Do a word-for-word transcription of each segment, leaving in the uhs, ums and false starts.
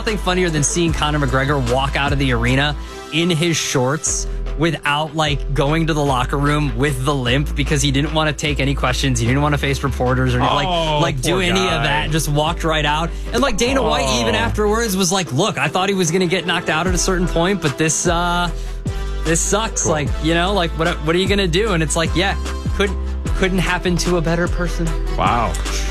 nothing funnier than seeing Conor McGregor walk out of the arena in his shorts without like going to the locker room with the limp because he didn't want to take any questions. He didn't want to face reporters or oh, like like do any guy. of that. Just walked right out. And like Dana oh. White even afterwards was like, look, I thought he was going to get knocked out at a certain point, but this uh, this sucks. Cool. Like, you know, like what what are you going to do? And it's like, yeah, couldn't couldn't happen to a better person. Wow.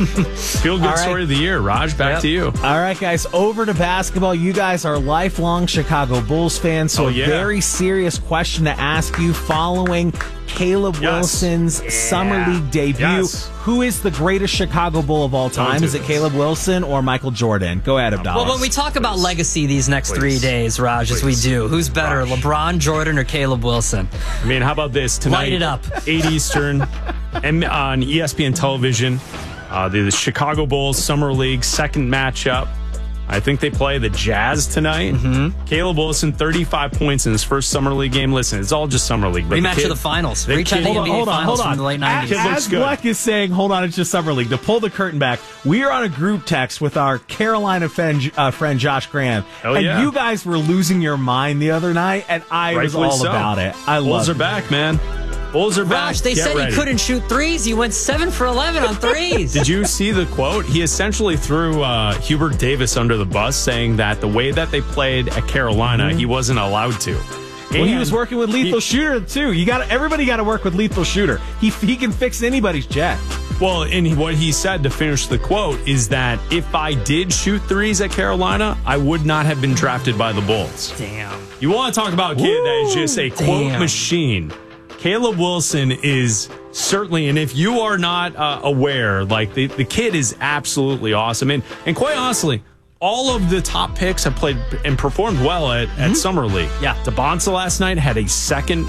Feel good right. story of the year. Raj, back yep. to you. All right, guys, over to basketball. You guys are lifelong Chicago Bulls fans, so oh, yeah. a very serious question to ask you following Caleb yes. Wilson's yeah. Summer League debut. Yes. Who is the greatest Chicago Bull of all time? Is it this. Caleb Wilson or Michael Jordan? Go ahead, Abdallah. Well, when we talk about legacy these next Please. three days, Raj, Please. as we do, who's better, Raj. LeBron, Jordan, or Caleb Wilson? I mean, how about this? Tonight, Light it up. eight Eastern, and on E S P N television, uh, the, the Chicago Bulls Summer League second matchup. I think they play the Jazz tonight. Mm-hmm. Caleb Wilson, thirty-five points in his first Summer League game. Listen, it's all just Summer League. But Rematch the kid, of the finals. the Reach out kid- to the Hold on, N B A hold on, finals hold on. from the late As, nineties. Kid looks as good. Black is saying, hold on, it's just Summer League. To pull the curtain back, we are on a group text with our Carolina friend, uh, friend Josh Graham. Hell and yeah. you guys were losing your mind the other night, and I Rightfully was all so. about it. I love Bulls it. are back, man. Bulls are back. Raj, they Get said ready. he couldn't shoot threes. He went seven for eleven on threes. Did you see the quote? He essentially threw uh, Hubert Davis under the bus, saying that the way that they played at Carolina, Mm-hmm. he wasn't allowed to. Well, he And was working with Lethal he- Shooter too. You got everybody got to work with Lethal Shooter. He he can fix anybody's jet. Well, and what he said to finish the quote is that if I did shoot threes at Carolina, I would not have been drafted by the Bulls. Damn. You want to talk about a kid that is just a quote Damn. machine. Caleb Wilson is certainly, and if you are not uh, aware, like the, the kid is absolutely awesome. And, and quite honestly, all of the top picks have played and performed well at, Mm-hmm. at Summer League. Yeah. DeBonsa last night had a second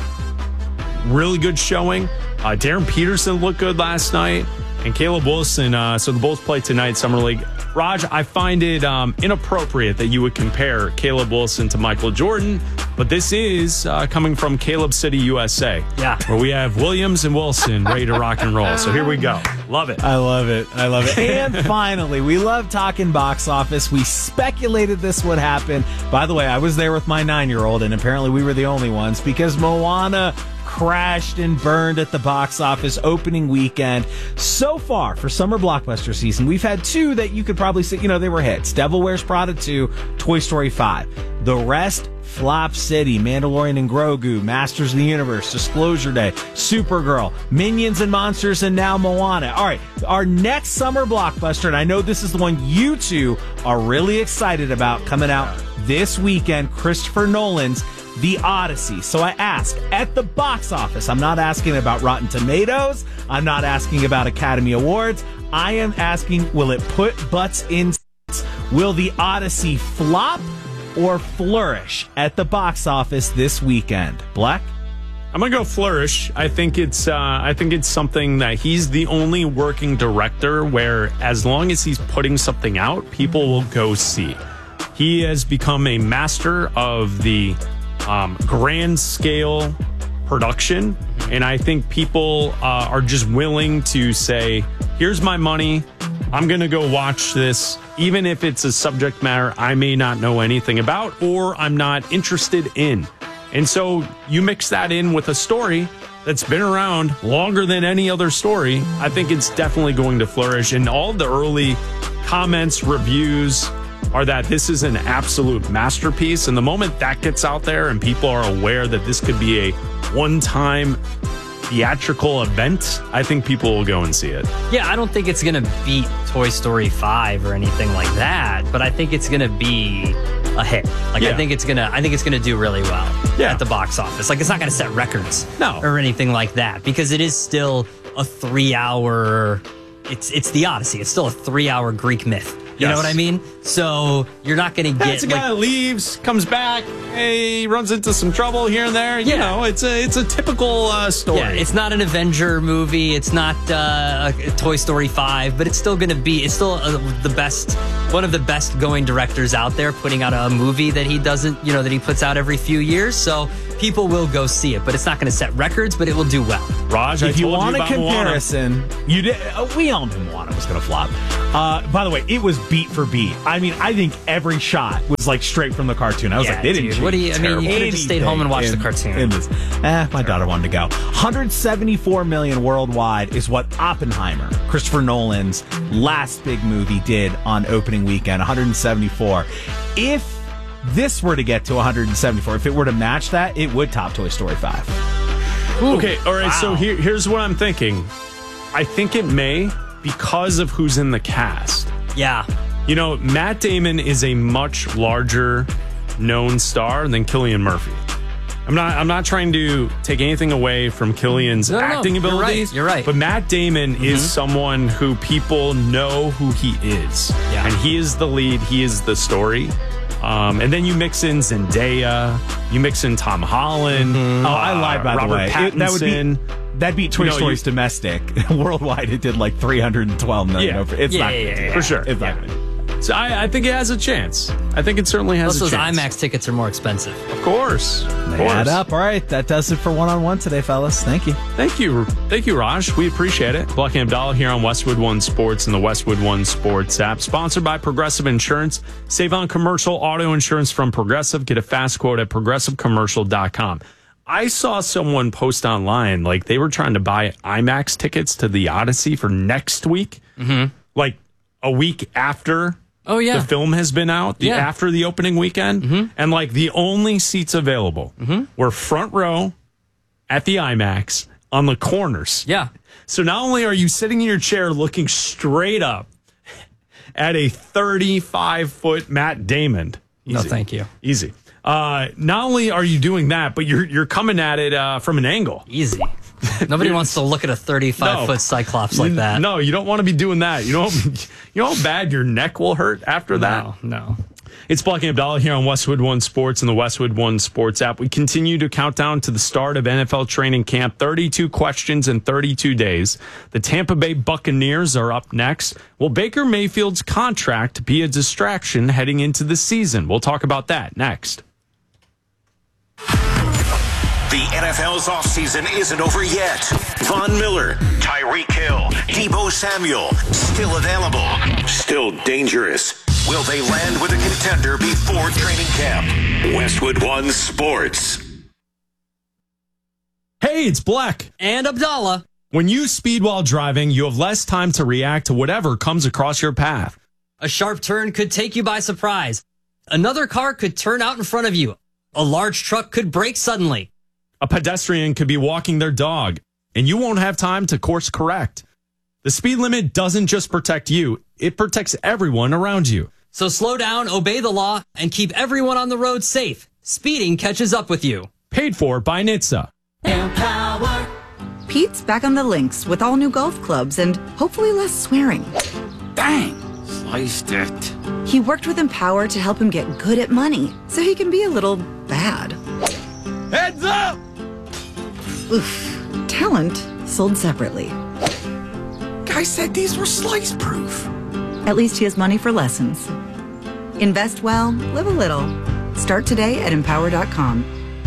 really good showing. Uh, Darren Peterson looked good last night. And Caleb Wilson, uh, so the Bulls play tonight, Summer League. Raj, I find it um, inappropriate that you would compare Caleb Wilson to Michael Jordan, but this is uh, coming from Caleb City, U S A. Yeah. Where we have Williams and Wilson ready to rock and roll. So here we go. Love it. I love it. I love it. And finally, we love talking box office. We speculated this would happen. By the way, I was there with my nine-year-old, and apparently we were the only ones because Moana crashed and burned at the box office opening weekend. So far for summer blockbuster season, we've had two that you could probably say, you know, they were hits. Devil Wears Prada two, Toy Story five. The rest, Flop City, Mandalorian and Grogu, Masters of the Universe, Disclosure Day, Supergirl, Minions and Monsters, and now Moana. All right, our next summer blockbuster, and I know this is the one you two are really excited about coming out this weekend, Christopher Nolan's The Odyssey. So I ask, at the box office, I'm not asking about Rotten Tomatoes, I'm not asking about Academy Awards, I am asking, will it put butts in seats? Will The Odyssey flop or flourish at the box office this weekend? Black? I'm gonna go flourish. I think it's uh, I think it's something that he's the only working director where as long as he's putting something out, people will go see. He has become a master of the um, grand scale production, and I think people uh, are just willing to say, here's my money, I'm gonna go watch this, even if it's a subject matter I may not know anything about or I'm not interested in. And so you mix that in with a story that's been around longer than any other story, I think it's definitely going to flourish. And all the early comments, reviews are that this is an absolute masterpiece. And the moment that gets out there and people are aware that this could be a one-time theatrical event, I think people will go and see it. Yeah, I don't think it's going to beat Toy Story five or anything like that, but I think it's going to be a hit. Like Yeah. I think it's going to I think it's going to do really well Yeah. at the box office. Like it's not going to set records No. or anything like that because it is still a three hour it's it's the Odyssey. It's still a three hour Greek myth. You Yes. know what I mean? So you're not going to get It's a like, guy that leaves, comes back, hey, runs into some trouble here and there. You Yeah. know, it's a it's a typical uh, story. yeah, it's not an Avenger movie. It's not uh, a Toy Story five, but it's still going to be, it's still uh, the best, one of the best going directors out there putting out a movie that he doesn't, you know, that he puts out every few years. So people will go see it, but it's not going to set records, but it will do well. Raj, I If you told want a about Moana. comparison, you did. Uh, we all knew Moana was going to flop. Uh, by the way, it was beat for beat. I I mean, I think every shot was like straight from the cartoon. I was Yeah, like, they didn't. dude, what do you? I mean, you could have just stayed home and watched the cartoon. In this. Eh, my daughter wanted to go. one hundred seventy-four million worldwide is what Oppenheimer, Christopher Nolan's last big movie, did on opening weekend. one hundred seventy-four. If this were to get to one hundred seventy-four, if it were to match that, it would top Toy Story five. Ooh, okay, all right, wow. so here, here's what I'm thinking. I think it may because of who's in the cast. Yeah. You know, Matt Damon is a much larger known star than Cillian Murphy. I'm not I'm not trying to take anything away from Cillian's no, no, acting no. abilities. You're right. You're right. But Matt Damon mm-hmm. is someone who people know who he is. Yeah. And he is the lead, he is the story. Um, and then you mix in Zendaya, you mix in Tom Holland. Mm-hmm. Oh, I lied, by Robert the way. Pattinson. It, that would be that beat Toy You know, Story's you- domestic. Worldwide, it did like three hundred twelve million. Yeah. Over. It's Yeah, not yeah, gonna yeah, do For that. sure. It's not Yeah. going to. So I, I think it has a chance. I think it certainly has Plus, a those chance. IMAX tickets are more expensive. Of course. Of They course. add up. All right, that does it for one-on-one today, fellas. Thank you. Thank you. Thank you, Raj. We appreciate it. Blackie Abdallah here on Westwood One Sports and the Westwood One Sports app. Sponsored by Progressive Insurance. Save on commercial auto insurance from Progressive. Get a fast quote at progressive commercial dot com. I saw someone post online, like they were trying to buy IMAX tickets to the Odyssey for next week. Mm-hmm. Like a week after Oh, yeah. the film has been out, the, Yeah. after the opening weekend. Mm-hmm. And like the only seats available Mm-hmm. were front row at the IMAX on the corners. Yeah. So not only are you sitting in your chair looking straight up at a thirty-five foot Matt Damon. No, Easy. thank you. Easy. Uh, not only are you doing that, but you're you're coming at it uh, from an angle. Easy. Nobody wants to look at a thirty-five No. foot Cyclops like that. No, you don't want to be doing that. You know, you know how bad your neck will hurt after that. No, no. It's Blackie Abdallah here on Westwood One Sports and the Westwood One Sports app. We continue to count down to the start of N F L training camp. thirty-two questions in thirty-two days. The Tampa Bay Buccaneers are up next. Will Baker Mayfield's contract be a distraction heading into the season? We'll talk about that next. The N F L's offseason isn't over yet. Von Miller, Tyreek Hill, Deebo Samuel, still available, still dangerous. Will they land with a contender before training camp? Westwood One Sports. Hey, it's Black. And Abdallah. When you speed while driving, you have less time to react to whatever comes across your path. A sharp turn could take you by surprise. Another car could turn out in front of you. A large truck could brake suddenly. A pedestrian could be walking their dog, and you won't have time to course correct. The speed limit doesn't just protect you, it protects everyone around you. So slow down, obey the law, and keep everyone on the road safe. Speeding catches up with you. Paid for by N H T S A. Pete's back on the links with all new golf clubs and hopefully less swearing. Bang! Sliced it. He worked with Empower to help him get good at money so he can be a little bad. Heads up! Oof. Talent sold separately. Guy said these were slice proof. At least he has money for lessons. Invest well, live a little. Start today at empower dot com.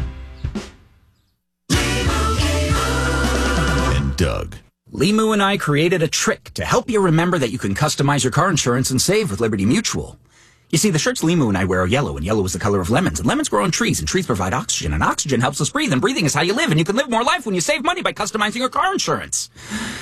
And Doug. Limu and I created a trick to help you remember that you can customize your car insurance and save with Liberty Mutual. You see, the shirts Limu and I wear are yellow, and yellow is the color of lemons, and lemons grow on trees, and trees provide oxygen, and oxygen helps us breathe, and breathing is how you live, and you can live more life when you save money by customizing your car insurance.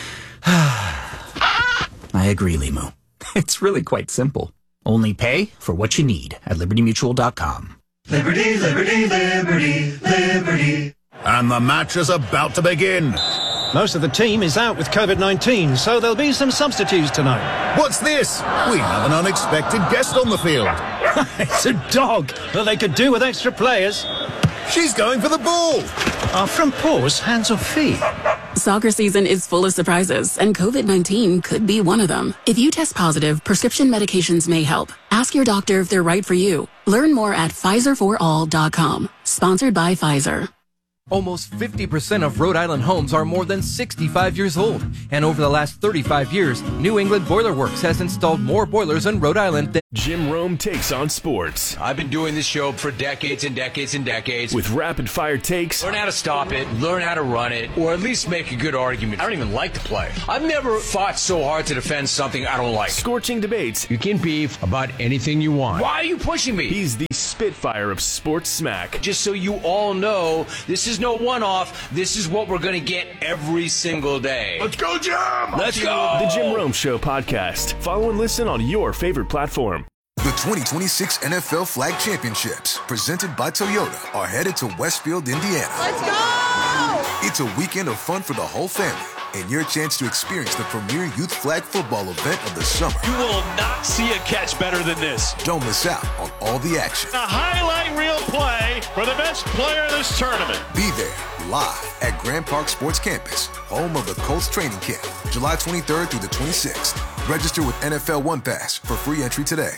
I agree, Limu. It's really quite simple. Only pay for what you need at liberty mutual dot com. Liberty, liberty, liberty, liberty. And the match is about to begin. Most of the team is out with COVID nineteen, so there'll be some substitutes tonight. What's this? We have an unexpected guest on the field. It's a dog that they could do with extra players. She's going for the ball. Are front paws hands or feet? Soccer season is full of surprises, and COVID nineteen could be one of them. If you test positive, prescription medications may help. Ask your doctor if they're right for you. Learn more at Pfizer for all dot com. Sponsored by Pfizer. Almost fifty percent of Rhode Island homes are more than sixty-five years old. And over the last thirty-five years, New England Boiler Works has installed more boilers in Rhode Island than Jim Rome takes on sports. I've been doing this show for decades and decades and decades. With rapid-fire takes. Learn how to stop it, learn how to run it, or at least make a good argument. I don't even like to play. I've never fought so hard to defend something I don't like. Scorching debates. You can beef about anything you want. Why are you pushing me? He's the Spitfire of sports smack. Just so you all know, this is no one-off. This is what we're going to get every single day. Let's go, Jim! Let's go! The Jim Rome Show podcast. Follow and listen on your favorite platform. The twenty twenty-six N F L Flag Championships, presented by Toyota, are headed to Westfield, Indiana. Let's go! It's a weekend of fun for the whole family and your chance to experience the premier youth flag football event of the summer. You will not see a catch better than this. Don't miss out on all the action. A highlight reel play for the best player in this tournament. Be there live at Grand Park Sports Campus, home of the Colts training camp, July twenty-third through the twenty-sixth. Register with N F L One Pass for free entry today.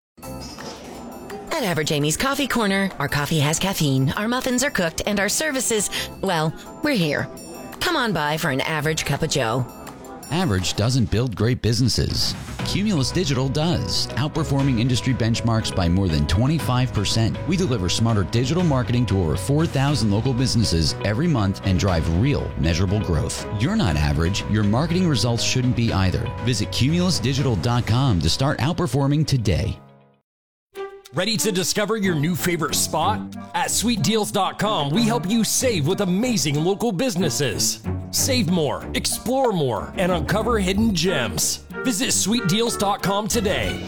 At Average Amy's Coffee Corner, our coffee has caffeine, our muffins are cooked, and our services, well, we're here. Come on by for an average cup of joe. Average doesn't build great businesses. Cumulus Digital does, outperforming industry benchmarks by more than twenty-five percent. We deliver smarter digital marketing to over four thousand local businesses every month and drive real, measurable growth. You're not average. Your marketing results shouldn't be either. Visit cumulus digital dot com to start outperforming today. Ready to discover your new favorite spot? At sweet deals dot com, we help you save with amazing local businesses. Save more, explore more, and uncover hidden gems. Visit sweet deals dot com today.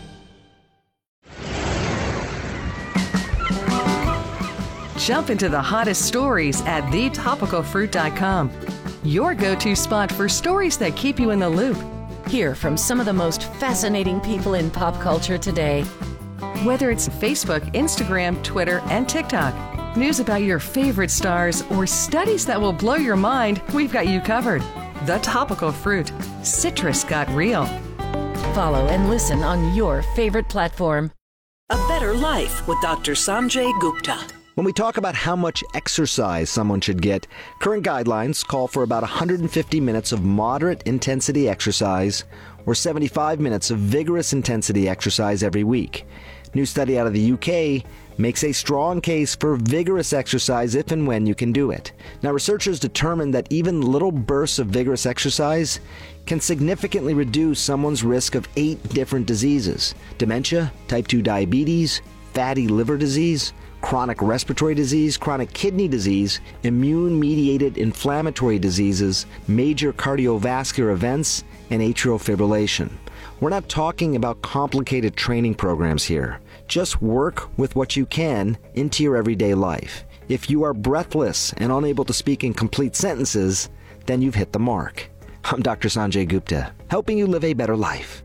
Jump into the hottest stories at the topical fruit dot com. Your go-to spot for stories that keep you in the loop. Hear from some of the most fascinating people in pop culture today. Whether it's Facebook, Instagram, Twitter, and TikTok, news about your favorite stars, or studies that will blow your mind, we've got you covered. The Topical Fruit. Citrus got real. Follow and listen on your favorite platform. A Better Life with Doctor Sanjay Gupta. When we talk about how much exercise someone should get, current guidelines call for about one hundred fifty minutes of moderate intensity exercise or seventy-five minutes of vigorous intensity exercise every week. New study out of the U K makes a strong case for vigorous exercise if and when you can do it. Now, researchers determined that even little bursts of vigorous exercise can significantly reduce someone's risk of eight different diseases: dementia, type two diabetes, fatty liver disease, chronic respiratory disease, chronic kidney disease, immune-mediated inflammatory diseases, major cardiovascular events, and atrial fibrillation. We're not talking about complicated training programs here. Just work with what you can into your everyday life. If you are breathless and unable to speak in complete sentences, then you've hit the mark. I'm Doctor Sanjay Gupta, helping you live a better life.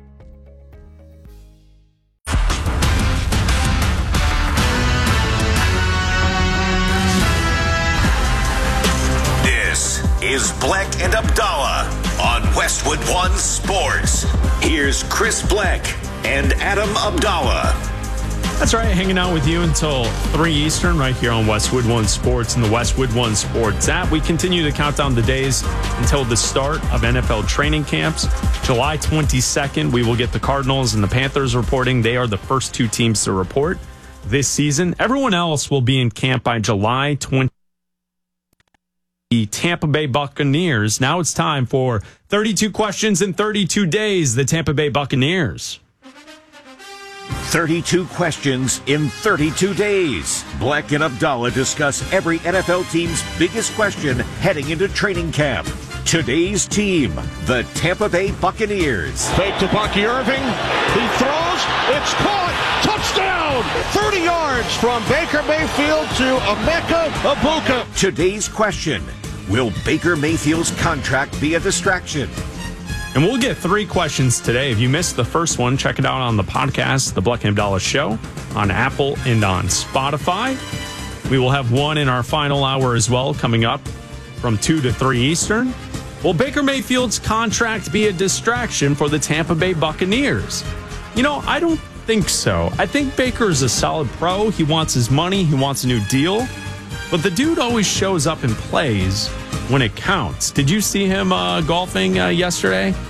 This is Black and Abdallah on Westwood One Sports. Here's Chris Black and Adam Abdallah. That's right, hanging out with you until three Eastern right here on Westwood One Sports and the Westwood One Sports app. We continue to count down the days until the start of N F L training camps. July twenty-second, we will get the Cardinals and the Panthers reporting. They are the first two teams to report this season. Everyone else will be in camp by July twentieth. The Tampa Bay Buccaneers. Now it's time for thirty-two questions in thirty-two days. The Tampa Bay Buccaneers. thirty-two questions in thirty-two days. Black and Abdallah discuss every N F L team's biggest question heading into training camp. Today's team, the Tampa Bay Buccaneers. Fake to Bucky Irving. He throws. It's caught. Touchdown. thirty yards from Baker Mayfield to Emeka Egbuka. Today's question, will Baker Mayfield's contract be a distraction? And we'll get three questions today. If you missed the first one, check it out on the podcast, The Black and Abdallah Show, on Apple and on Spotify. We will have one in our final hour as well, coming up from two to three Eastern. Will Baker Mayfield's contract be a distraction for the Tampa Bay Buccaneers? You know, I don't think so. I think Baker is a solid pro. He wants his money. He wants a new deal. But the dude always shows up and plays when it counts. Did you see him uh, golfing uh, yesterday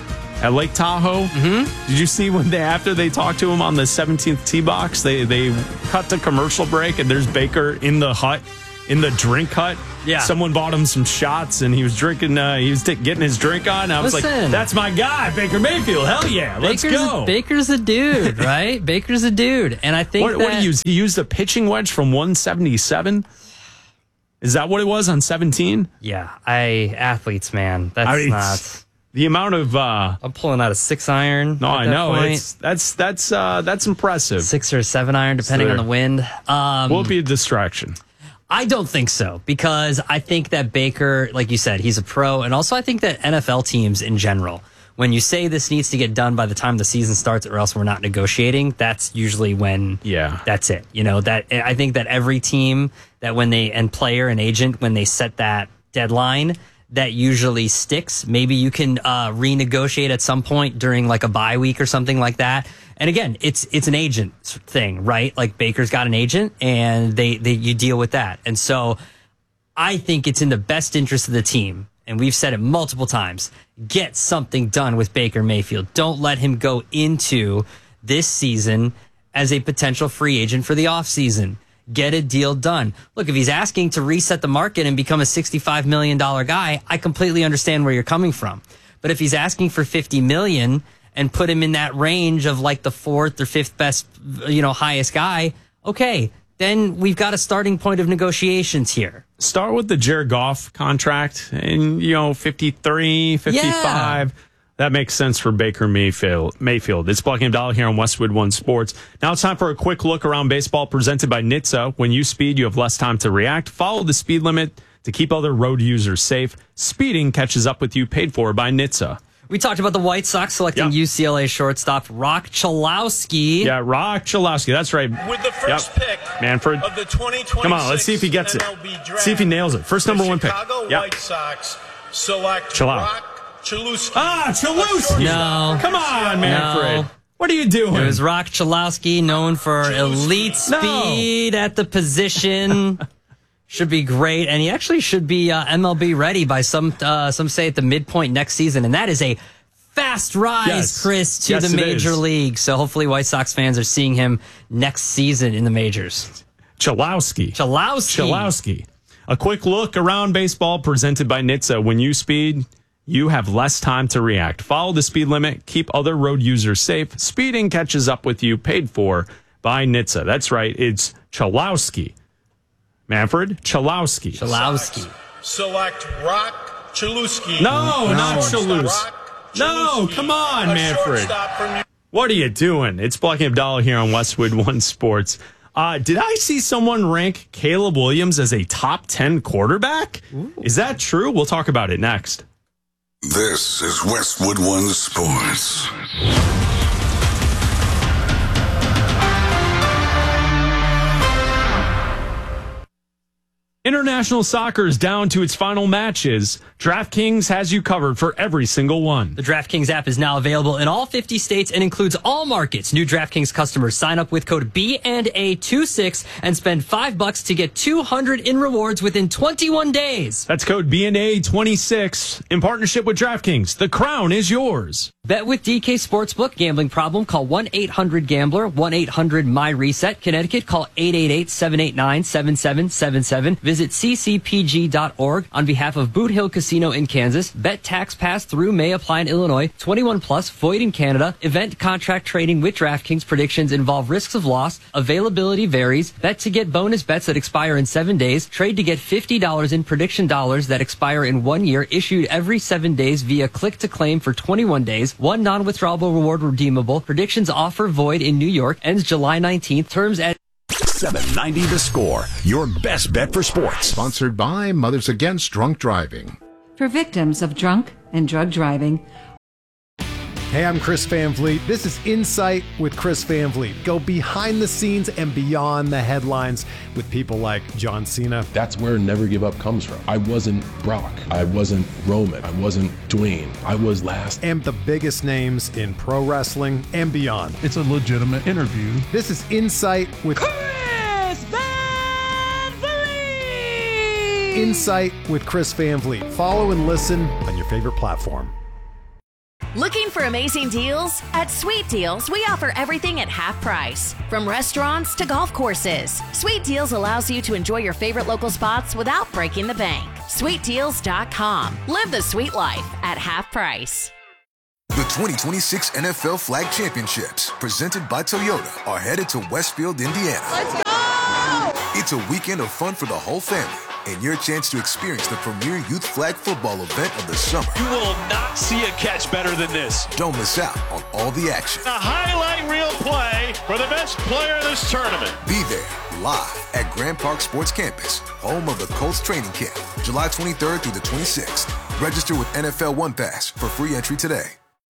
at Lake Tahoe. Mm-hmm. Did you see when they after they talked to him on the seventeenth tee box, they they cut to commercial break and there's Baker in the hut, in the drink hut. Yeah. Someone bought him some shots and he was drinking. Uh, he was t- getting his drink on. I was Listen. like, "That's my guy, Baker Mayfield. Hell yeah, let's Baker's go." A, Baker's a dude, right? Baker's a dude, and I think What, that, what did he use? He used a pitching wedge from one seventy-seven. Is that what it was on seventeen? Yeah, I athletes, man. That's I mean, not the amount of. Uh, I'm pulling out a six iron. no, at I that know point. it's that's that's uh, that's impressive. Six or a seven iron, depending So on the wind. Um, Will it be a distraction? I don't think so, because I think that Baker, like you said, he's a pro. And also I think that N F L teams in general, when you say this needs to get done by the time the season starts or else we're not negotiating, that's usually when yeah. that's it. You know, that I think that every team that when they, and player and agent, when they set that deadline, that usually sticks. Maybe you can uh, renegotiate at some point during like a bye week or something like that. And again, it's it's an agent thing, right? Like Baker's got an agent, and they, they you deal with that. And so I think it's in the best interest of the team, and we've said it multiple times, get something done with Baker Mayfield. Don't let him go into this season as a potential free agent for the offseason. Get a deal done. Look, if he's asking to reset the market and become a sixty-five million dollars guy, I completely understand where you're coming from. But if he's asking for fifty million dollars and put him in that range of like the fourth or fifth best, you know, highest guy, okay, then we've got a starting point of negotiations here. Start with the Jared Goff contract and, you know, fifty-three, fifty-five. Yeah. That makes sense for Baker Mayfield. Mayfield. It's Blocking Dollar here on Westwood One Sports. Now it's time for a quick look around baseball presented by N H T S A. When you speed, you have less time to react. Follow the speed limit to keep other road users safe. Speeding catches up with you, paid for by N H T S A. We talked about the White Sox selecting yep. U C L A shortstop Rock Chalowski. Yeah, Rock Chalowski. That's right. With the first yep. pick Manfred. of the twenty twenty-six Come on, let's see if he gets it. See if he nails it. First number one pick. Chicago yep. White Sox select Chalau. Rock Chalowski. Ah, Chalowski. No. Come on, Manfred. No. What are you doing? It was Rock Chalowski, known for Chalowski. elite speed no. at the position. Should be great, and he actually should be uh, M L B ready by some uh, some say at the midpoint next season, and that is a fast rise, yes. Chris, to yes, the major is. league. So hopefully White Sox fans are seeing him next season in the majors. Chalowski. Chalowski. Chalowski. A quick look around baseball presented by N H T S A. When you speed, you have less time to react. Follow the speed limit. Keep other road users safe. Speeding catches up with you, paid for by N H T S A. That's right. It's Chalowski. Manfred Chalowski. Chalowski. Select Rock Chalowski. No, no. not Chalowski. No, come on, Manfred. What are you doing? It's Blocking Abdallah here on Westwood One Sports. Uh, did I see someone rank Caleb Williams as a top ten quarterback? Ooh. Is that true? We'll talk about it next. This is Westwood One Sports. International soccer is down to its final matches. DraftKings has you covered for every single one. The DraftKings app is now available in all fifty states and includes all markets. New DraftKings customers sign up with code B and A twenty-six and spend five bucks to get two hundred in rewards within twenty-one days. That's code B and A twenty-six in partnership with DraftKings. The crown is yours. Bet with D K Sportsbook. Gambling problem? Call one eight hundred gambler, one eight hundred my reset. Connecticut, call eight eight eight, seven eight nine, seven seven seven seven. Visit c c p g dot org on behalf of Boot Hill Casino in Kansas. Bet tax pass through may apply in Illinois. twenty-one plus, void in Canada. Event contract trading with DraftKings. Predictions involve risks of loss. Availability varies. Bet to get bonus bets that expire in seven days. Trade to get fifty dollars in prediction dollars that expire in one year. Issued every seven days via click to claim for twenty-one days. One non-withdrawable reward redeemable. Predictions offer void in New York. Ends July nineteenth. Terms at seven ninety The Score, your best bet for sports. Sponsored by Mothers Against Drunk Driving. For victims of drunk and drug driving. Hey, I'm Chris Van Vliet. This is Insight with Chris Van Vliet. Go behind the scenes and beyond the headlines with people like John Cena. That's where Never Give Up comes from. I wasn't Brock. I wasn't Roman. I wasn't Dwayne. I was last. And the biggest names in pro wrestling and beyond. It's a legitimate interview. This is Insight with Chris Van Vliet. Insight with Chris Van Vliet. Follow and listen on your favorite platform. Looking for amazing deals? At Sweet Deals, we offer everything at half price. From restaurants to golf courses, Sweet Deals allows you to enjoy your favorite local spots without breaking the bank. sweet deals dot com. Live the sweet life at half price. The twenty twenty-six N F L Flag Championships, presented by Toyota, are headed to Westfield, Indiana. Let's go! It's a weekend of fun for the whole family, and your chance to experience the premier youth flag football event of the summer. You will not see a catch better than this. Don't miss out on all the action. A highlight reel play for the best player in this tournament. Be there live at Grand Park Sports Campus, home of the Colts training camp, July twenty-third through the twenty-sixth. Register with N F L One Pass for free entry today.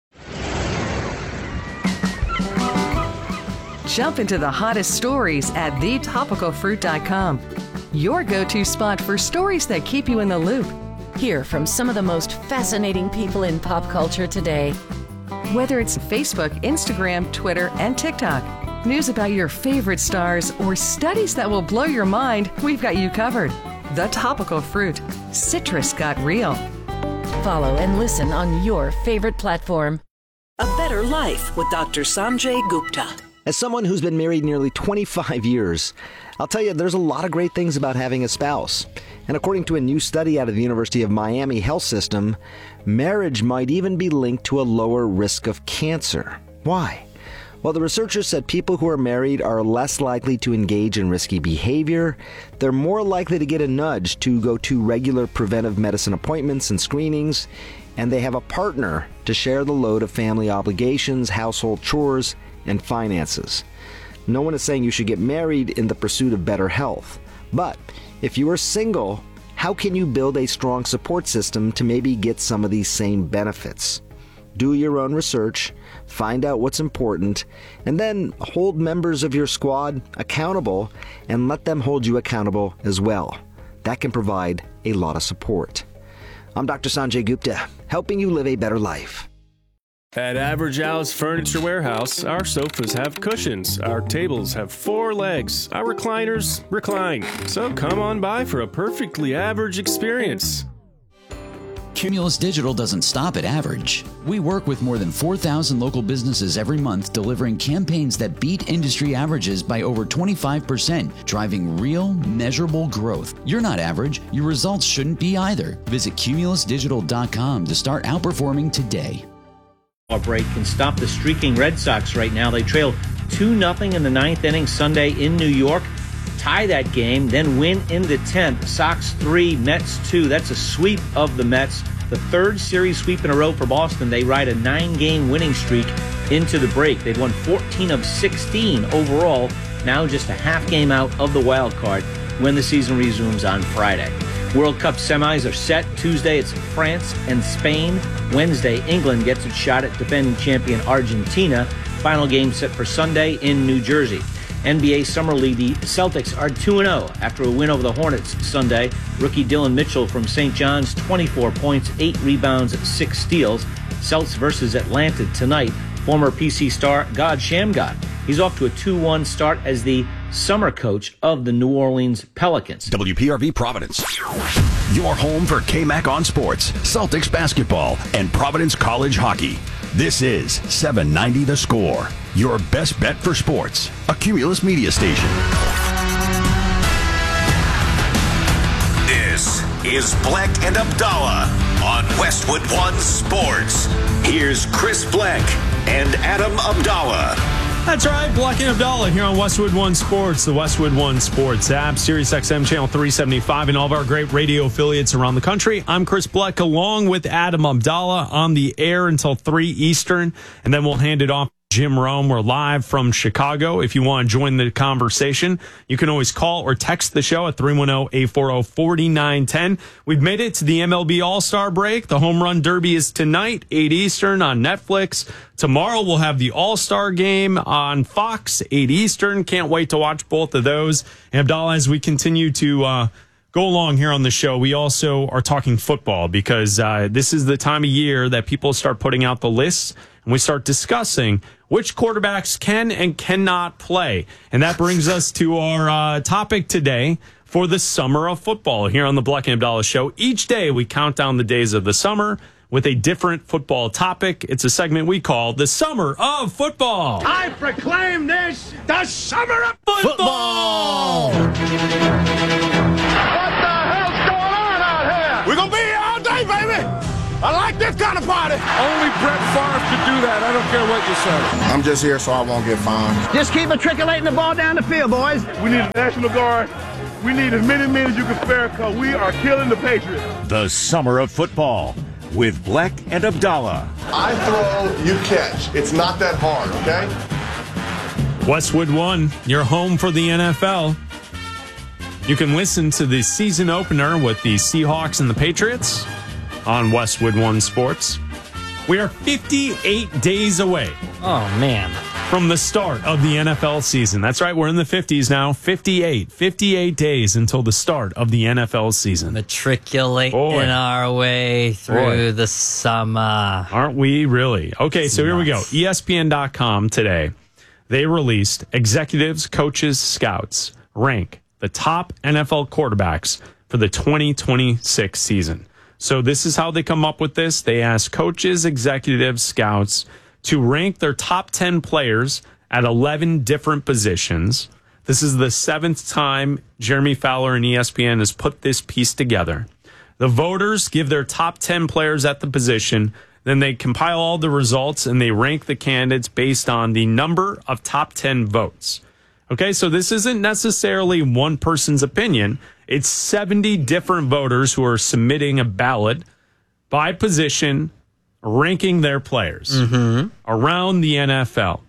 Jump into the hottest stories at the topical fruit dot com. Your go-to spot for stories that keep you in the loop. Hear from some of the most fascinating people in pop culture today. Whether it's Facebook, Instagram, Twitter, and TikTok, news about your favorite stars, or studies that will blow your mind, we've got you covered. The Topical Fruit. Citrus got real. Follow and listen on your favorite platform. A Better Life with Doctor Sanjay Gupta. As someone who's been married nearly twenty-five years, I'll tell you there's a lot of great things about having a spouse. And according to a new study out of the University of Miami Health System, marriage might even be linked to a lower risk of cancer. Why? Well, the researchers said people who are married are less likely to engage in risky behavior, they're more likely to get a nudge to go to regular preventive medicine appointments and screenings, and they have a partner to share the load of family obligations, household chores, and finances. No one is saying you should get married in the pursuit of better health. But if you are single, how can you build a strong support system to maybe get some of these same benefits? Do your own research, find out what's important, and then hold members of your squad accountable and let them hold you accountable as well. That can provide a lot of support. I'm Doctor Sanjay Gupta, helping you live a better life. At Average Al's Furniture Warehouse, our sofas have cushions, our tables have four legs, our recliners recline. So come on by for a perfectly average experience. Cumulus Digital doesn't stop at average. We work with more than four thousand local businesses every month, delivering campaigns that beat industry averages by over twenty-five percent, driving real, measurable growth. You're not average. Your results shouldn't be either. Visit cumulus digital dot com to start outperforming today. Break can stop the streaking Red Sox right now. They trail two nothing in the ninth inning Sunday in New York. Tie that game, then win in the tenth. Sox three, Mets two. That's a sweep of the Mets. The third series sweep in a row for Boston. They ride a nine-game winning streak into the break. They've won fourteen of sixteen overall, now just a half game out of the wild card when the season resumes on Friday. World Cup semis are set. Tuesday, it's France and Spain. Wednesday, England gets its shot at defending champion Argentina. Final game set for Sunday in New Jersey. N B A Summer League, the Celtics are two and oh after a win over the Hornets Sunday. Rookie Dylan Mitchell from Saint John's, twenty-four points, eight rebounds, six steals. Celtics versus Atlanta tonight. Former P C star God Shamgar. He's off to a two one start as the summer coach of the New Orleans Pelicans. W P R V Providence. Your home for K-Mac on sports, Celtics basketball, and Providence College hockey. This is seven ninety The Score, your best bet for sports, a Cumulus media station. This is Black and Abdallah on Westwood One Sports. Here's Chris Black and Adam Abdallah. That's right, Black and Abdallah here on Westwood One Sports, the Westwood One Sports app, Sirius X M channel three seventy-five, and all of our great radio affiliates around the country. I'm Chris Black, along with Adam Abdallah, on the air until three Eastern, and then we'll hand it off to Jim Rome. We're live from Chicago. If you want to join the conversation, you can always call or text the show at three one zero, eight four zero, four nine one zero. We've made it to the M L B All-Star break. The Home Run Derby is tonight, eight Eastern on Netflix. Tomorrow we'll have the All-Star game on Fox, eight Eastern. Can't wait to watch both of those. And Abdallah, as we continue to uh, go along here on the show, we also are talking football because uh, this is the time of year that people start putting out the lists and we start discussing which quarterbacks can and cannot play. And that brings us to our uh, topic today for the summer of football here on the Black and Abdallah Show. Each day we count down the days of the summer. with a different football topic. It's a segment we call the Summer of Football. I proclaim this the Summer of Football! Football! What the hell's going on out here? We're going to be here all day, baby! I like this kind of party. Only Brett Favre could do that. I don't care what you say. I'm just here so I won't get fined. Just keep matriculating the ball down the field, boys. We need a National Guard. We need as many men as you can spare because we are killing the Patriots. The Summer of Football with Bleck and Abdallah. I throw, you catch. It's not that hard, okay? Westwood One, your home for the N F L. You can listen to the season opener with the Seahawks and the Patriots on Westwood One Sports. We are fifty-eight days away. Oh, man. From the start of the N F L season. That's right, we're in the fifties now. fifty-eight. fifty-eight days until the start of the N F L season. Matriculating Boy. our way through Boy. the summer. Aren't we really? Okay, It's so here we go. nuts. E S P N dot com today. They released executives, coaches, scouts rank the top N F L quarterbacks for the twenty twenty-six season. So this is how they come up with this. They ask coaches, executives, scouts to rank their top ten players at eleven different positions. This is the seventh time Jeremy Fowler and E S P N has put this piece together. The voters give their top ten players at the position. Then they compile all the results and they rank the candidates based on the number of top ten votes. Okay, so this isn't necessarily one person's opinion. It's seventy different voters who are submitting a ballot by position, ranking their players Mm-hmm. around the N F L.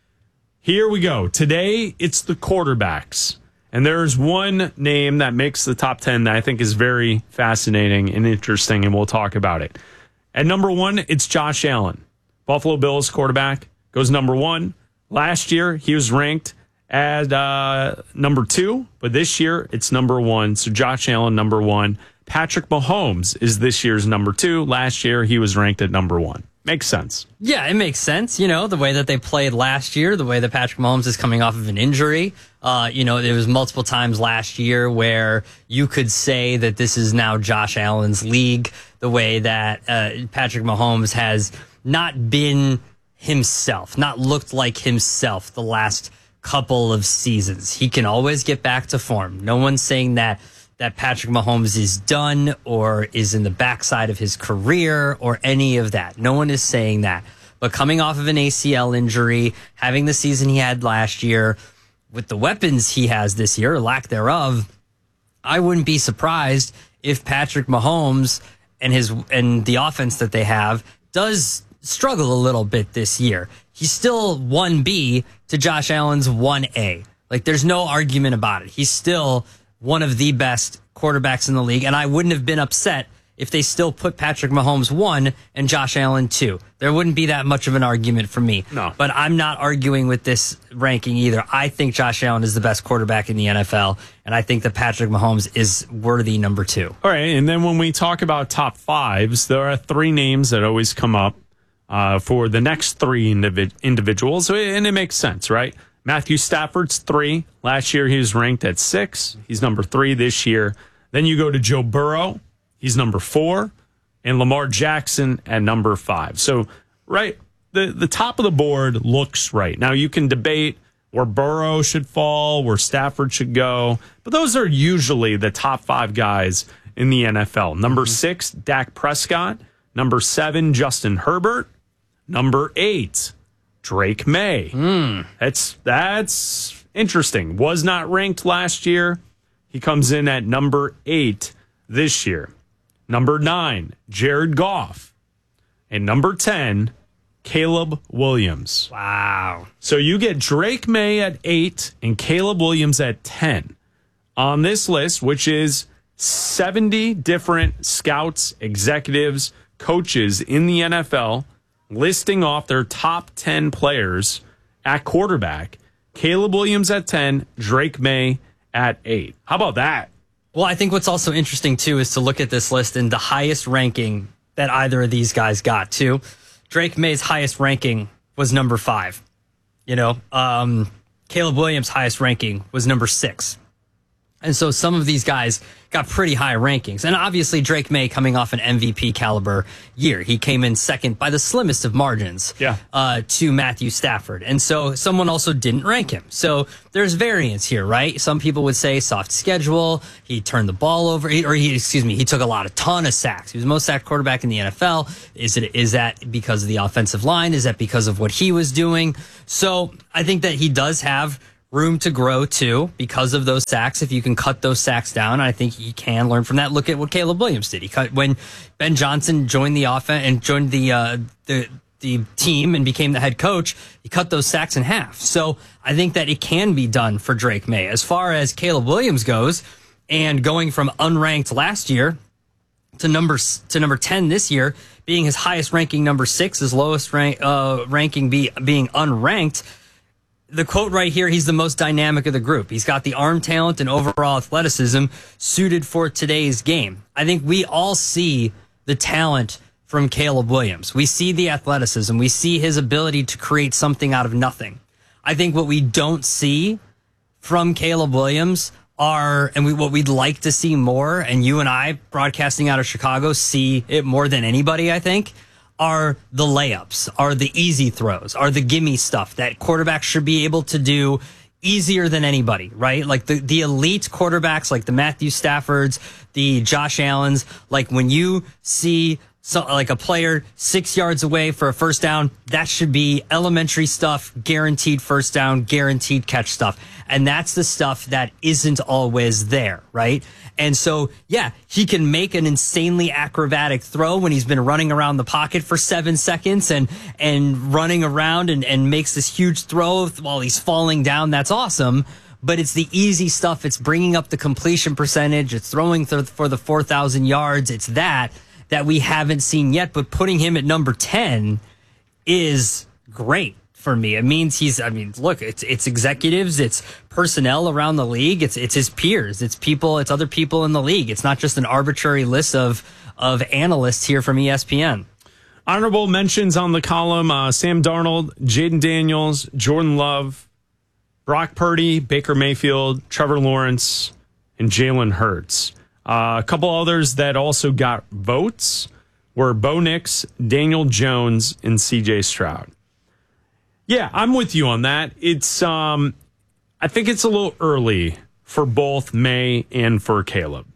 Here we go. Today, it's the quarterbacks. And there's one name that makes the top ten that I think is very fascinating and interesting, and we'll talk about it. At number one, it's Josh Allen. Buffalo Bills quarterback goes number one. Last year, he was ranked at uh, number two, but this year it's number one. So Josh Allen, number one. Patrick Mahomes is this year's number two. Last year, he was ranked at number one. Makes sense. Yeah, it makes sense. You know, the way that they played last year, the way that Patrick Mahomes is coming off of an injury. Uh, you know, there was multiple times last year where you could say that this is now Josh Allen's league, the way that uh, Patrick Mahomes has not been himself, not looked like himself the last couple of seasons. He can always get back to form. No one's saying that that Patrick Mahomes is done or is in the backside of his career or any of that. No one is saying that. But coming off of an A C L injury, having the season he had last year, with the weapons he has this year, or lack thereof, I wouldn't be surprised if Patrick Mahomes and his and the offense that they have does struggle a little bit this year. He's still one B to Josh Allen's one A. Like, there's no argument about it. He's still one of the best quarterbacks in the league, and I wouldn't have been upset if they still put Patrick Mahomes one and Josh Allen two. There wouldn't be that much of an argument for me. No. But I'm not arguing with this ranking either. I think Josh Allen is the best quarterback in the N F L, and I think that Patrick Mahomes is worthy number two. All right, and then when we talk about top fives, there are three names that always come up uh, for the next three individ- individuals, and it makes sense, right? Matthew Stafford's three. Last year, he was ranked at six. He's number three this year. Then you go to Joe Burrow. He's number four. And Lamar Jackson at number five. So, right, the, the top of the board looks right. Now, you can debate where Burrow should fall, where Stafford should go. But those are usually the top five guys in the N F L. Number six, Dak Prescott. Number seven, Justin Herbert. Number eight, Drake May. Mm. That's that's interesting. Was not ranked last year. He comes in at number eight this year. Number nine, Jared Goff. And number ten, Caleb Williams. Wow. So you get Drake May at eight and Caleb Williams at ten on this list, which is seventy different scouts, executives, coaches in the N F L listing off their top ten players at quarterback. Caleb Williams at ten, Drake May at eight. How about that? Well, I think what's also interesting, too, is to look at this list and the highest ranking that either of these guys got, too. Drake May's highest ranking was number five. You know, um, Caleb Williams' highest ranking was number six. And so some of these guys got pretty high rankings. And obviously Drake May coming off an M V P caliber year. He came in second by the slimmest of margins yeah. uh, to Matthew Stafford. And so someone also didn't rank him. So there's variance here, right? Some people would say soft schedule. He turned the ball over, or he, excuse me, he took a lot, a ton of sacks. He was the most sacked quarterback in the N F L. Is it, is that because of the offensive line? Is that because of what he was doing? So I think that he does have room to grow too because of those sacks. If you can cut those sacks down, I think he can learn from that. Look at what Caleb Williams did. He cut when Ben Johnson joined the offense and joined the uh, the the team and became the head coach. He cut those sacks in half. So I think that it can be done for Drake May. As far as Caleb Williams goes, and going from unranked last year to number to number ten this year, being his highest ranking number six, his lowest rank uh, ranking be being unranked. The quote right here, he's the most dynamic of the group. He's got the arm talent and overall athleticism suited for today's game. I think we all see the talent from Caleb Williams. We see the athleticism. We see his ability to create something out of nothing. I think what we don't see from Caleb Williams are, and we, what we'd like to see more, and you and I broadcasting out of Chicago see it more than anybody, I think, are the layups, are the easy throws, are the gimme stuff that quarterbacks should be able to do easier than anybody, right? Like the, the elite quarterbacks, like the Matthew Staffords, the Josh Allens, like when you see so, like a player six yards away for a first down, that should be elementary stuff, guaranteed first down, guaranteed catch stuff. And that's the stuff that isn't always there, right? And so, yeah, he can make an insanely acrobatic throw when he's been running around the pocket for seven seconds and, and running around and, and makes this huge throw while he's falling down. That's awesome. But it's the easy stuff. It's bringing up the completion percentage. It's throwing th- for the four thousand yards. It's that that we haven't seen yet. But putting him at number ten is great for me. It means he's, I mean, look, it's it's executives, it's personnel around the league, it's it's his peers, it's people, it's other people in the league. It's not just an arbitrary list of of analysts here from E S P N. Honorable mentions on the column, uh, Sam Darnold, Jaden Daniels, Jordan Love, Brock Purdy, Baker Mayfield, Trevor Lawrence, and Jalen Hurts. Uh, a couple others that also got votes were Bo Nix, Daniel Jones, and C J Stroud. Yeah, I'm with you on that. It's, um, I think it's a little early for both May and for Caleb.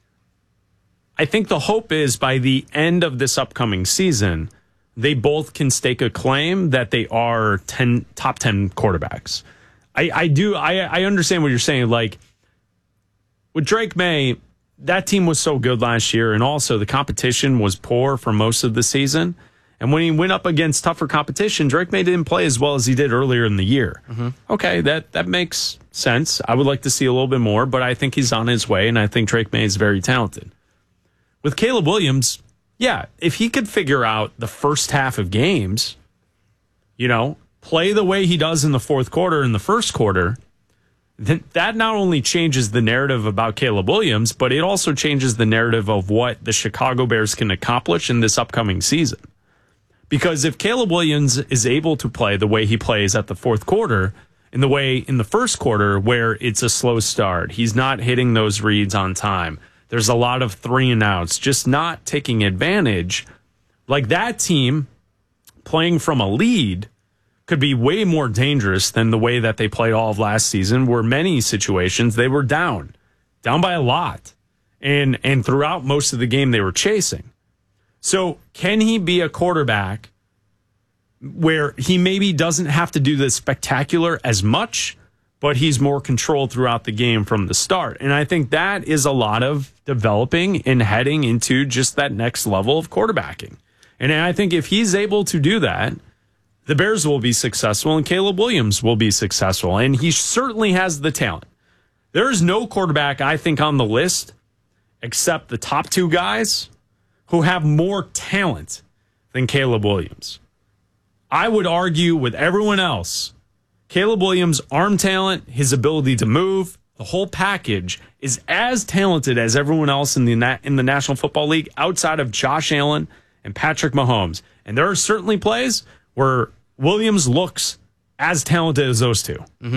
I think the hope is by the end of this upcoming season, they both can stake a claim that they are ten, top ten quarterbacks. I, I do, I, I understand what you're saying. Like, with Drake May, that team was so good last year, and also the competition was poor for most of the season. And when he went up against tougher competition, Drake May didn't play as well as he did earlier in the year. Mm-hmm. Okay, that, that makes sense. I would like to see a little bit more, but I think he's on his way, and I think Drake May is very talented. With Caleb Williams, yeah, if he could figure out the first half of games, you know, play the way he does in the fourth quarter and the first quarter, then that not only changes the narrative about Caleb Williams, but it also changes the narrative of what the Chicago Bears can accomplish in this upcoming season. Because if Caleb Williams is able to play the way he plays at the fourth quarter, in the way in the first quarter where it's a slow start, he's not hitting those reads on time, there's a lot of three and outs, just not taking advantage, like that team playing from a lead could be way more dangerous than the way that they played all of last season, where many situations they were down, down by a lot. And, and throughout most of the game they were chasing. So can he be a quarterback where he maybe doesn't have to do the spectacular as much, but he's more controlled throughout the game from the start? And I think that is a lot of developing and heading into just that next level of quarterbacking. And I think if he's able to do that, the Bears will be successful and Caleb Williams will be successful. And he certainly has the talent. There is no quarterback, I think, on the list except the top two guys who have more talent than Caleb Williams. I would argue with everyone else, Caleb Williams' arm talent, his ability to move, the whole package is as talented as everyone else in the na- in the National Football League outside of Josh Allen and Patrick Mahomes. And there are certainly plays where Williams looks as talented as those two. Mm-hmm.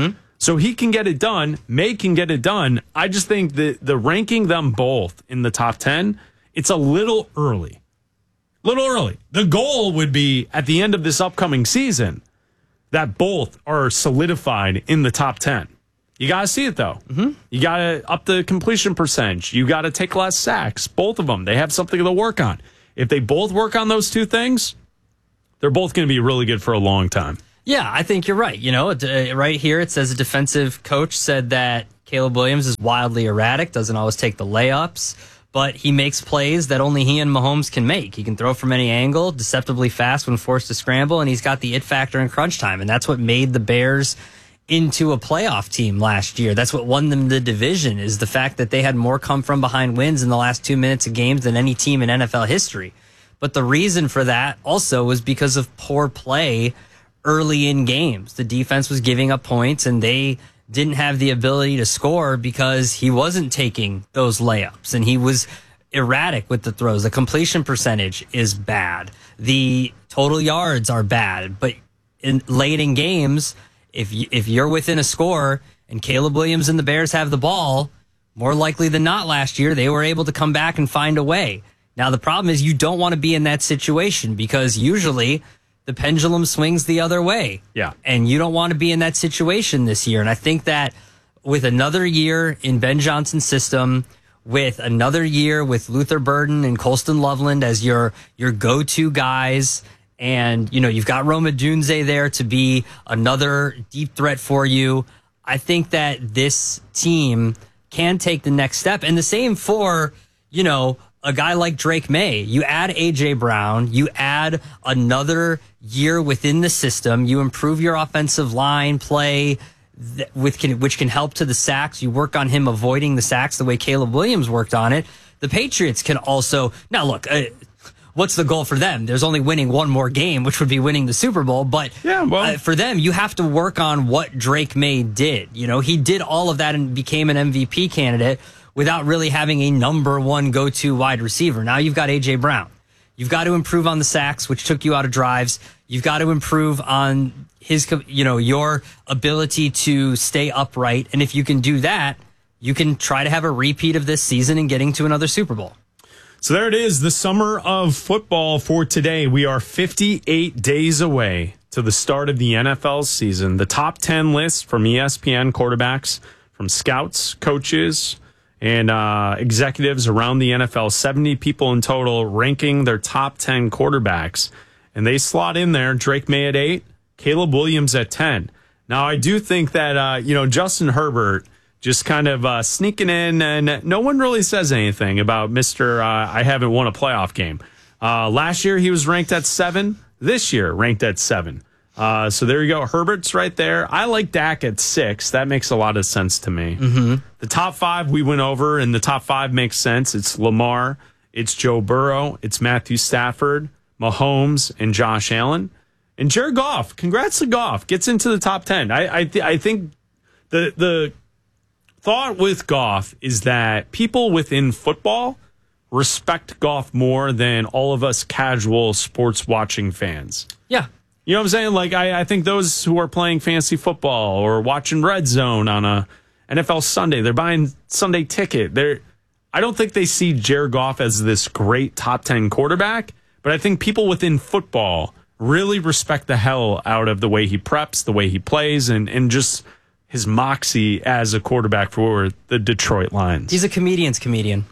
So he can get it done. May can get it done. I just think that the ranking them both in the top ten, it's a little early. Little early. The goal would be at the end of this upcoming season that both are solidified in the top ten. You got to see it, though. Mm-hmm. You got to up the completion percentage. You got to take less sacks. Both of them. They have something to work on. If they both work on those two things, they're both going to be really good for a long time. Yeah, I think you're right. You know, uh, right here it says a defensive coach said that Caleb Williams is wildly erratic, doesn't always take the layups, but he makes plays that only he and Mahomes can make. He can throw from any angle, deceptively fast when forced to scramble, and he's got the it factor in crunch time, and that's what made the Bears into a playoff team last year. That's what won them the division, is the fact that they had more come from behind wins in the last two minutes of games than any team in N F L history. But the reason for that also was because of poor play early in games. The defense was giving up points, and they didn't have the ability to score because he wasn't taking those layups, and he was erratic with the throws. The completion percentage is bad. The total yards are bad. But in late in games, if you, if you're within a score and Caleb Williams and the Bears have the ball, more likely than not last year, they were able to come back and find a way. Now, the problem is you don't want to be in that situation because usually the pendulum swings the other way. Yeah. And you don't want to be in that situation this year. And I think that with another year in Ben Johnson's system, with another year with Luther Burden and Colston Loveland as your your go-to guys, and, you know, you've got Rome Odunze there to be another deep threat for you, I think that this team can take the next step. And the same for, you know, a guy like Drake May. You add A J Brown, you add another year within the system, you improve your offensive line play, th- with can, which can help to the sacks. You work on him avoiding the sacks the way Caleb Williams worked on it. The Patriots can also, now look, uh, what's the goal for them? There's only winning one more game, which would be winning the Super Bowl. But yeah, well, uh, for them, you have to work on what Drake May did. You know, he did all of that and became an M V P candidate without really having a number one go-to wide receiver. Now you've got A J Brown. You've got to improve on the sacks, which took you out of drives. You've got to improve on his, you know, your ability to stay upright. And if you can do that, you can try to have a repeat of this season and getting to another Super Bowl. So there it is, the summer of football for today. We are fifty-eight days away to the start of the N F L season. The top ten list from E S P N quarterbacks, from scouts, coaches, and uh, executives around the N F L, seventy people in total ranking their top ten quarterbacks. And they slot in there Drake May at eight, Caleb Williams at ten. Now, I do think that, uh, you know, Justin Herbert just kind of uh, sneaking in, and no one really says anything about Mister Uh, I haven't won a playoff game. Uh, last year, he was ranked at seven. This year, ranked at seven. Uh, so there you go. Herbert's right there. I like Dak at six. That makes a lot of sense to me. Mm-hmm. The top five we went over, and the top five makes sense. It's Lamar, it's Joe Burrow, it's Matthew Stafford, Mahomes, and Josh Allen. And Jared Goff, congrats to Goff, gets into the top ten. I I, th- I think the the thought with Goff is that people within football respect Goff more than all of us casual sports watching fans. Yeah. You know what I'm saying? Like, I, I think those who are playing fantasy football or watching Red Zone on a N F L Sunday, they're buying Sunday ticket. They're, I don't think they see Jared Goff as this great top ten quarterback, but I think people within football really respect the hell out of the way he preps, the way he plays, and, and just his moxie as a quarterback for the Detroit Lions. He's a comedian's comedian.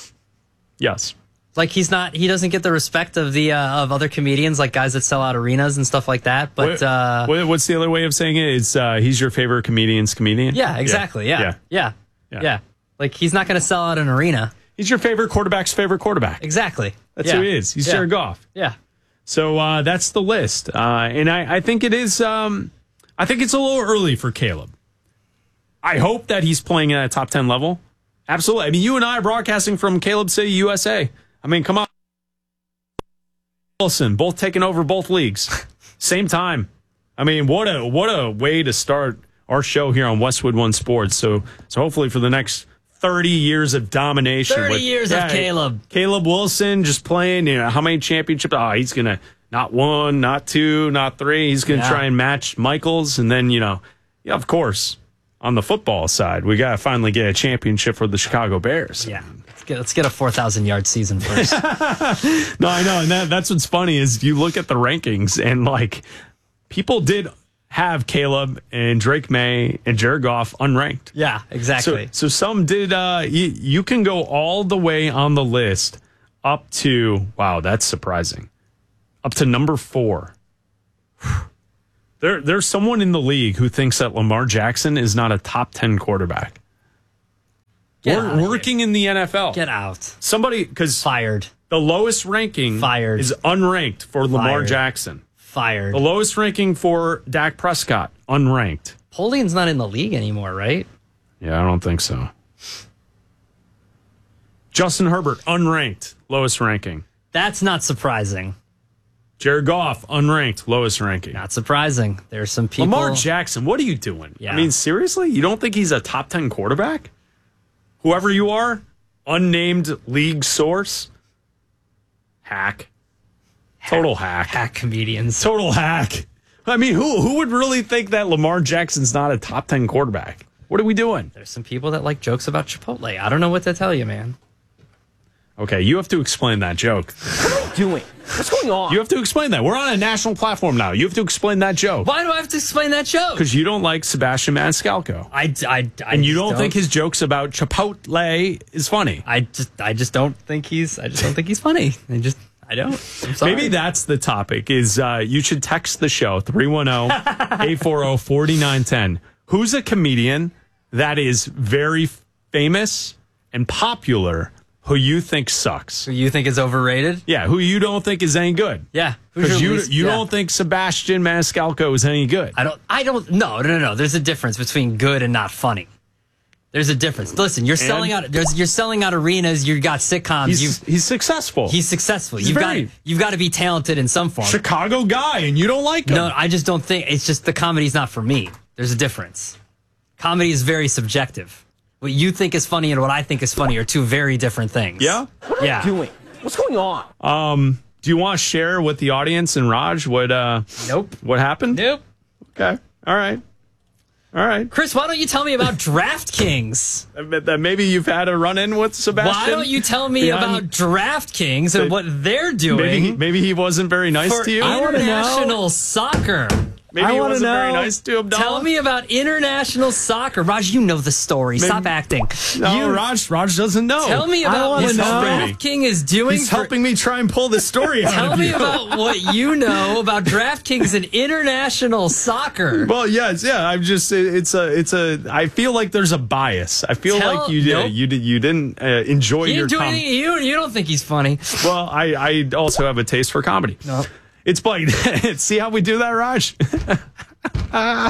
Yes. Like, he's not, he doesn't get the respect of the uh, of other comedians, like guys that sell out arenas and stuff like that. But what, uh, what, what's the other way of saying it? It's uh, he's your favorite comedian's comedian. Yeah, exactly. Yeah, yeah, yeah. yeah. yeah. Like, he's not going to sell out an arena. He's your favorite quarterback's favorite quarterback. Exactly. That's yeah. who he is. He's yeah. Jared Goff. Yeah. So uh, that's the list, uh, and I, I think it is. Um, I think it's a little early for Caleb. I hope that he's playing at a top ten level. Absolutely. I mean, you and I are broadcasting from Caleb City, U S A. I mean, come on. Wilson, both taking over both leagues, same time. I mean, what a what a way to start our show here on Westwood One Sports. So, so hopefully for the next thirty years of domination, thirty with, years yeah, of Caleb, Caleb Wilson just playing. You know, how many championships? Oh, he's gonna not one, not two, not three. He's gonna yeah. try and match Michaels, and then you know, yeah, of course, on the football side. We got to finally get a championship for the Chicago Bears. Yeah. Let's get, let's get a four thousand yard season first. No, I know. And that, that's what's funny is you look at the rankings and, like, people did have Caleb and Drake May and Jared Goff unranked. Yeah, exactly. So, so some did. Uh, you, you can go all the way on the list up to, wow, that's surprising, up to number four. There, there's someone in the league who thinks that Lamar Jackson is not a top ten quarterback. Get We're out of working here. in the N F L. Get out. Somebody, because fired. The lowest ranking Fired. is unranked for Lamar Fired. Jackson. Fired. The lowest ranking for Dak Prescott, unranked. Polian's not in the league anymore, right? Yeah, I don't think so. Justin Herbert, unranked, lowest ranking. That's not surprising. Jared Goff, unranked, lowest ranking. Not surprising. There's some people. Lamar Jackson, what are you doing? Yeah. I mean, seriously? You don't think he's a top ten quarterback? Whoever you are, unnamed league source, hack. Total hack. Hack comedians. Total hack. I mean, who who would really think that Lamar Jackson's not a top ten quarterback? What are we doing? There's some people that like jokes about Chipotle. I don't know what to tell you, man. Okay, you have to explain that joke. What are you doing? What's going on? You have to explain that. We're on a national platform now. You have to explain that joke. Why do I have to explain that joke? Because you don't like Sebastian Maniscalco. I, I, I and you don't, don't think his jokes about Chipotle is funny. I just I just don't think he's I just don't think he's funny. I just I don't. I'm sorry. Maybe that's the topic is uh, you should text the show three one zero, eight four zero, four nine one zero. Who's a comedian that is very famous and popular who you think sucks? Who you think is overrated? Yeah, who you don't think is any good. Yeah. Because you least- you yeah. don't think Sebastian Maniscalco is any good. I don't I don't no, no, no, no. There's a difference between good and not funny. There's a difference. Listen, you're And? selling out there's you're selling out arenas, you've got sitcoms, He's, you've he's successful. He's successful. He's you've very- got you've got to be talented in some form. Chicago guy, and you don't like him. No, I just don't think it's just the comedy's not for me. There's a difference. Comedy is very subjective. What you think is funny and what I think is funny are two very different things. Yeah? What are Yeah. you doing? What's going on? Um, do you want to share with the audience and Raj what uh Nope. what happened? Nope. Okay. All right. All right. Chris, why don't you tell me about DraftKings? That that maybe you've had a run in with Sebastian. Why don't you tell me Behind- about DraftKings and what they're doing Maybe he, maybe he wasn't very nice for to you. international soccer? Maybe I he wanna wasn't very know. nice to you, Abdallah. Tell me about international soccer. Raj, you know the story. Maybe- Stop acting. No, you, Raj. Raj doesn't know. Tell me I about wanna what know. DraftKings is doing. He's for- helping me try and pull this story out Tell of me you. about what you know about DraftKings and international soccer. Well, yes, yeah. I'm just. It's a. It's a. I feel like there's a bias. I feel Tell- like you did. nope. You did. You didn't uh, enjoy You your. didn't do com- anything. You, you don't think he's funny. Well, I. I also have a taste for comedy. No. It's Blake. See how we do that, Raj? All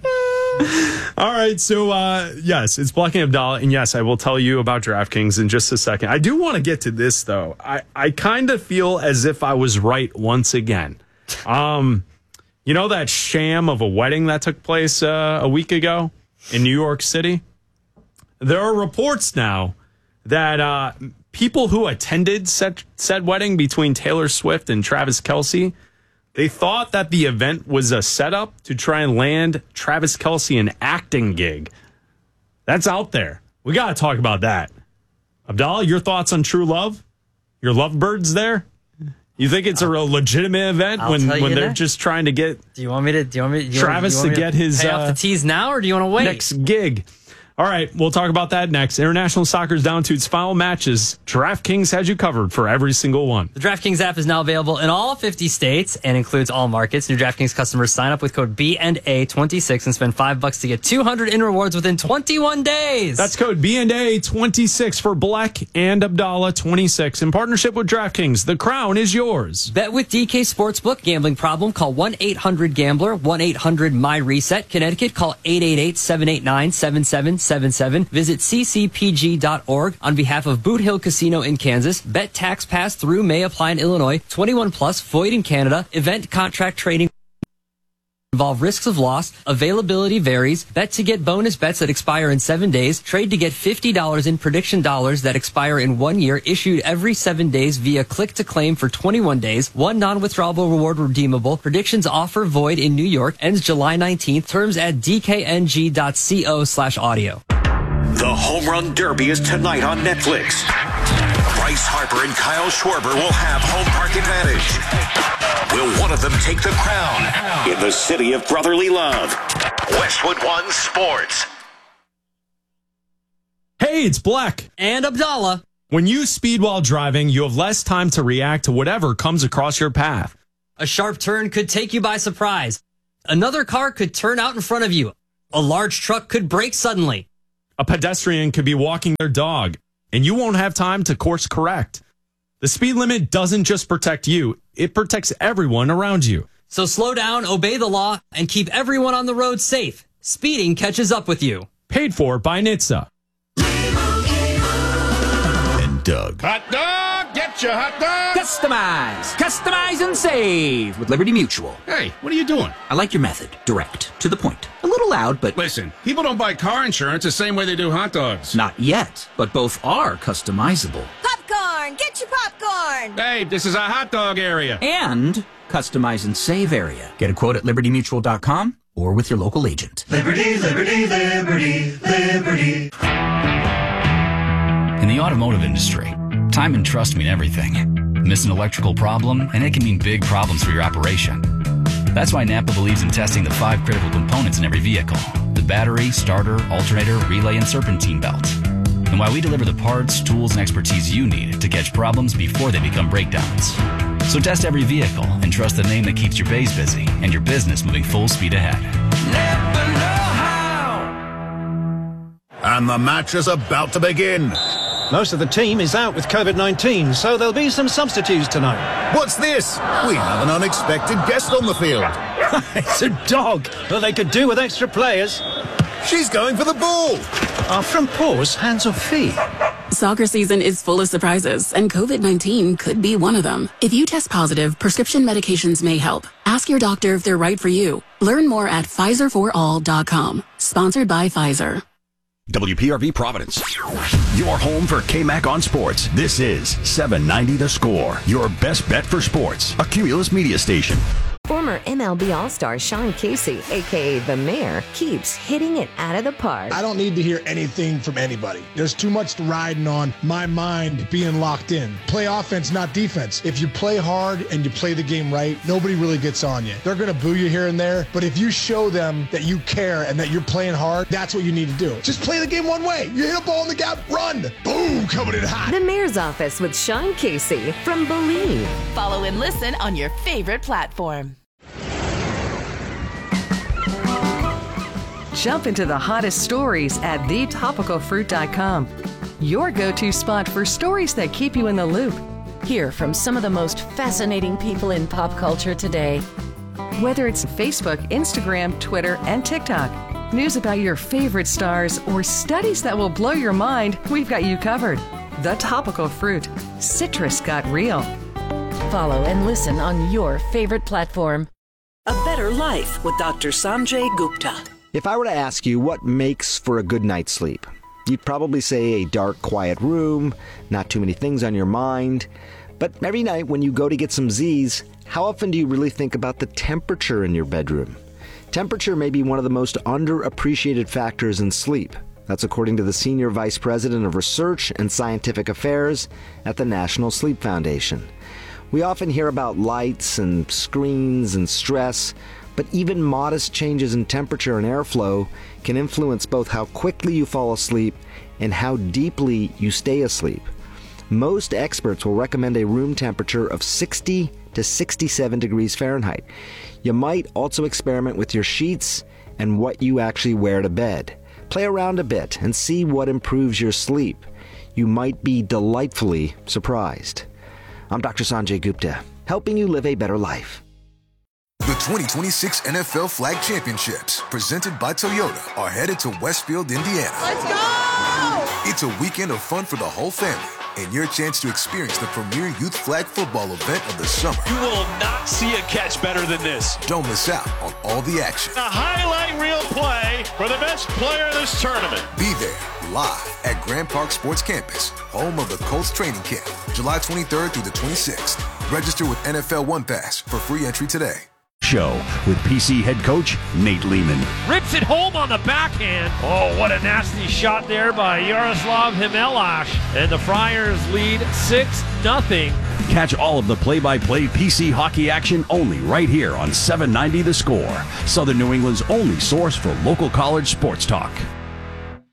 right, so uh, yes, it's Blake and Abdallah, and yes, I will tell you about DraftKings in just a second. I do want to get to this though. I, I kind of feel as if I was right once again. Um, you know that sham of a wedding that took place uh, a week ago in New York City? There are reports now that uh, people who attended said, said wedding between Taylor Swift and Travis Kelce, they thought that the event was a setup to try and land Travis Kelce an acting gig. That's out there. We got to talk about that. Abdallah, your thoughts on True Love? Your lovebirds there? You think it's a real legitimate event I'll when, tell you when they're next. just trying to get Do you want me to? Do you want me? Do you Travis want, do you to want get me his pay uh, off the tees now, or do you want to wait? next gig? All right, we'll talk about that next. International soccer's down to its final matches. DraftKings has you covered for every single one. The DraftKings app is now available in all fifty states and includes all markets. New DraftKings customers sign up with code B and A twenty-six and spend five bucks to get two hundred in rewards within twenty-one days. That's code B and A twenty-six for Black and Abdallah twenty-six. In partnership with DraftKings, the crown is yours. Bet with D K Sportsbook. Gambling problem? Call one eight hundred gambler, one eight hundred M Y reset. Connecticut, call eight eight eight, seven eight nine, seven seven seven seven. Visit c c p g dot org on behalf of Boot Hill Casino in Kansas. Bet tax pass through may apply in Illinois. twenty-one plus, void in Canada. Event contract trading Involve risks of loss. Availability varies. Bet to get bonus bets that expire in seven days. Trade to get fifty dollars in prediction dollars that expire in one year. Issued every seven days via click to claim for twenty-one days. One non-withdrawable reward redeemable. Predictions offer void in New York. Ends July nineteenth. Terms at dkng.co slash audio. The Home Run Derby is tonight on Netflix. Bryce Harper and Kyle Schwarber will have home park advantage. Will one of them take the crown in the city of brotherly love? Westwood One Sports. Hey, it's Black. And Abdallah. When you speed while driving, you have less time to react to whatever comes across your path. A sharp turn could take you by surprise. Another car could turn out in front of you. A large truck could brake suddenly. A pedestrian could be walking their dog, and you won't have time to course correct. The speed limit doesn't just protect you, it protects everyone around you. So slow down, obey the law, and keep everyone on the road safe. Speeding catches up with you. Paid for by N H T S A. And Doug. Hot dog, get your hot dog. Customize, customize and save with Liberty Mutual. Hey, what are you doing? I like your method. Direct, to the point. A little loud, but... Listen, people don't buy car insurance the same way they do hot dogs. Not yet, but both are customizable. Popcorn! Get your popcorn! Hey, this is a hot dog area. And customize and save area. Get a quote at liberty mutual dot com or with your local agent. Liberty, liberty, liberty, liberty. In the automotive industry, time and trust mean everything. Miss an electrical problem, and it can mean big problems for your operation. That's why Napa believes in testing the five critical components in every vehicle: the battery, starter, alternator, relay, and serpentine belt. And why we deliver the parts, tools, and expertise you need to catch problems before they become breakdowns. So test every vehicle and trust the name that keeps your bays busy and your business moving full speed ahead. Napa know-how. And the match is about to begin. Most of the team is out with COVID nineteen, so there'll be some substitutes tonight. What's this? We have an unexpected guest on the field. It's a dog. Well, they could do with extra players. She's going for the ball. Are front paws hands or feet? Soccer season is full of surprises, and COVID nineteen could be one of them. If you test positive, prescription medications may help. Ask your doctor if they're right for you. Learn more at Pfizer for all dot com. Sponsored by Pfizer. W P R V Providence. Your home for K-Mac on sports. This is seven ninety The Score. Your best bet for sports. A Cumulus media station. Former M L B All-Star Sean Casey, a k a. The Mayor, keeps hitting it out of the park. I don't need to hear anything from anybody. There's too much riding on my mind being locked in. Play offense, not defense. If you play hard and you play the game right, nobody really gets on you. They're going to boo you here and there, but if you show them that you care and that you're playing hard, that's what you need to do. Just play the game one way. You hit a ball in the gap, run. Boom, coming in hot. The Mayor's Office with Sean Casey from Believe. Follow and listen on your favorite platform. Jump into the hottest stories at the topical fruit dot com. Your go-to spot for stories that keep you in the loop. Hear from some of the most fascinating people in pop culture today. Whether it's Facebook, Instagram, Twitter, and TikTok, news about your favorite stars, or studies that will blow your mind, we've got you covered. The Topical Fruit. Citrus got real. Follow and listen on your favorite platform. A Better Life with Doctor Sanjay Gupta. If I were to ask you what makes for a good night's sleep, you'd probably say a dark, quiet room, not too many things on your mind. But every night when you go to get some Z's, how often do you really think about the temperature in your bedroom? Temperature may be one of the most underappreciated factors in sleep. That's according to the Senior Vice President of Research and Scientific Affairs at the National Sleep Foundation. We often hear about lights and screens and stress, but even modest changes in temperature and airflow can influence both how quickly you fall asleep and how deeply you stay asleep. Most experts will recommend a room temperature of sixty to sixty-seven degrees Fahrenheit. You might also experiment with your sheets and what you actually wear to bed. Play around a bit and see what improves your sleep. You might be delightfully surprised. I'm Doctor Sanjay Gupta, helping you live a better life. The twenty twenty-six N F L Flag Championships, presented by Toyota, are headed to Westfield, Indiana. Let's go! It's a weekend of fun for the whole family. and your chance to experience the premier youth flag football event of the summer. You will not see a catch better than this. Don't miss out on all the action. A highlight reel play for the best player in this tournament. Be there live at Grand Park Sports Campus, home of the Colts training camp, July twenty-third through the twenty-sixth. Register with N F L One Pass for free entry today. Show with P C head coach Nate Lehman. Rips it home on the backhand. Oh, what a nasty shot there by Yaroslav Himelash. And the Friars lead six nothing. Catch all of the play-by-play P C hockey action only right here on seven ninety The Score, Southern New England's only source for local college sports talk.